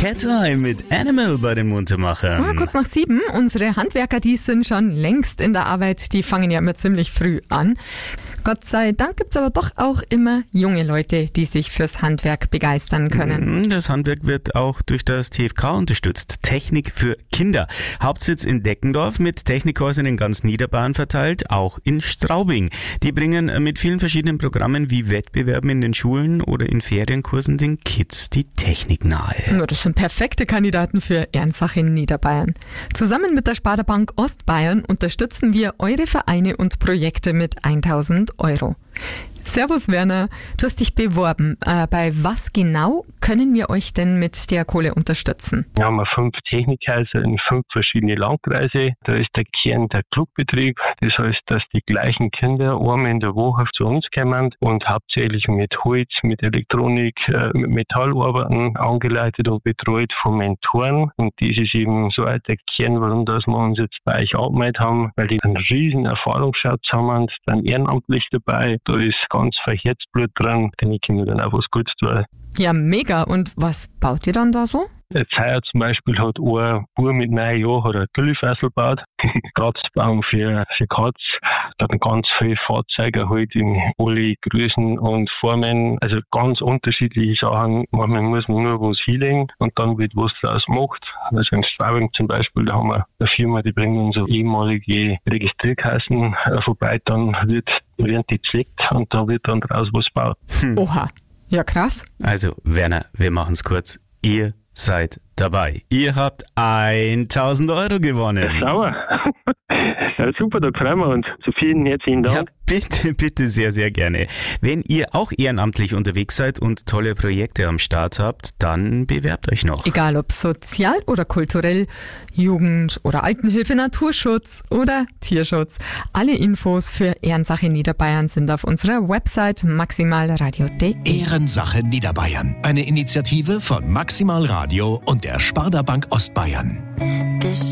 Cat Eye mit Animal bei den Muntermachern. Kurz nach 7. Unsere Handwerker, die sind schon längst in der Arbeit. Die fangen ja immer ziemlich früh an. Gott sei Dank gibt's aber doch auch immer junge Leute, die sich fürs Handwerk begeistern können. Das Handwerk wird auch durch das TFK unterstützt. Technik für Kinder. Hauptsitz in Deckendorf, mit Technikhäusern in ganz Niederbayern verteilt, auch in Straubing. Die bringen mit vielen verschiedenen Programmen wie Wettbewerben in den Schulen oder in Ferienkursen den Kids die Technik nahe. Ja, das sind perfekte Kandidaten für Ehrensache in Niederbayern. Zusammen mit der Sparda-Bank Ostbayern unterstützen wir eure Vereine und Projekte mit 1.000 €. Servus Werner, du hast dich beworben. Bei was genau können wir euch denn mit der Kohle unterstützen? Wir haben 5 Technikhäuser in 5 verschiedene Landkreise. Da ist der Kern der Clubbetrieb. Das heißt, dass die gleichen Kinder einmal in der Woche zu uns kommen und hauptsächlich mit Holz, mit Elektronik, mit Metallarbeiten angeleitet und betreut von Mentoren. Und das ist eben so der Kern, warum dass wir uns jetzt bei euch angemeldet haben, weil die einen riesen Erfahrungsschatz haben, dann ehrenamtlich dabei. Da ist ganz viel Herzblut dran, denn ich kann mir dann auch was Gutes tun. Ja, mega. Und was baut ihr dann da so? Jetzt heuer zum Beispiel hat ein Bub mit 9 Jahren ein Güllefessel gebaut. Kratzbaum für Katz. Da hat ganz viele Fahrzeuge halt in alle Größen und Formen. Also ganz unterschiedliche Sachen. Manchmal muss man nur was hinlegen und dann wird was draus gemacht. Also in Straubing zum Beispiel, da haben wir eine Firma, die bringt uns so ehemalige Registrierkassen vorbei. Dann werden die gepflegt und da wird dann draus was gebaut. Oha. Ja, krass. Also Werner, wir machen's kurz. Ihr seid dabei. Ihr habt 1.000 € gewonnen. Sauer. Ja, super, da freuen wir uns. So vielen herzlichen Dank. Ja, bitte, sehr, sehr gerne. Wenn ihr auch ehrenamtlich unterwegs seid und tolle Projekte am Start habt, dann bewerbt euch noch. Egal ob sozial oder kulturell, Jugend- oder Altenhilfe, Naturschutz oder Tierschutz. Alle Infos für Ehrensache Niederbayern sind auf unserer Website maximalradio.de. Ehrensache Niederbayern. Eine Initiative von Maximal Radio und der Sparda-Bank Ostbayern.